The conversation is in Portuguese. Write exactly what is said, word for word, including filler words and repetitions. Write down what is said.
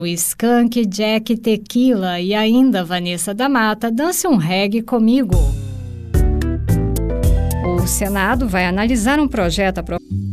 O Skank, Jack Tequila e ainda Vanessa da Mata, Dance um Reggae comigo. O Senado vai analisar um projeto aprovado